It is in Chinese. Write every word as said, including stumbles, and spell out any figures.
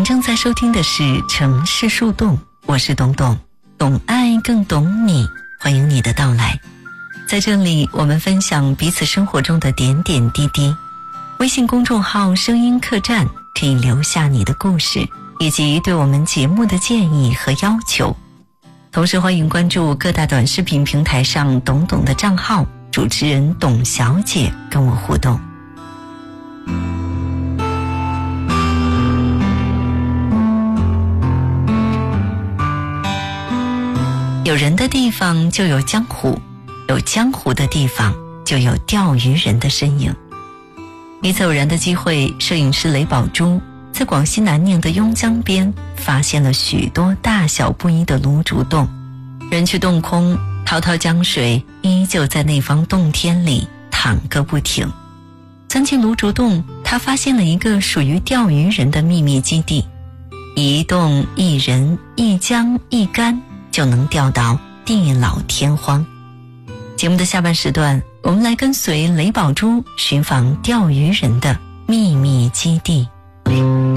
正在收听的是城市树洞，我是董董，懂爱更懂你，欢迎你的到来。在这里我们分享彼此生活中的点点滴滴。微信公众号声音客栈可以留下你的故事以及对我们节目的建议和要求，同时欢迎关注各大短视频平台上董董的账号，主持人董小姐跟我互动。有人的地方就有江湖，有江湖的地方就有钓鱼人的身影。一次偶然的机会，摄影师雷宝珠在广西南宁的邕江边发现了许多大小不一的芦竹洞。人去洞空，滔滔江水依旧在那方洞天里淌个不停。钻进芦竹洞，他发现了一个属于钓鱼人的秘密基地，一洞一人一江一竿就能钓到地老天荒。节目的下半时段，我们来跟随雷宝珠寻访钓鱼人的秘密基地。